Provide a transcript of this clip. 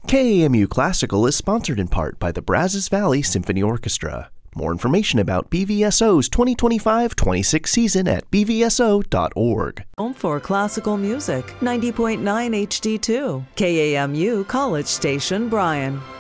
KAMU Classical is sponsored in part by the Brazos Valley Symphony Orchestra. More information about BVSO's 2025-26 season at bvso.org. Home for classical music, 90.9 HD2, KAMU College Station, Bryan.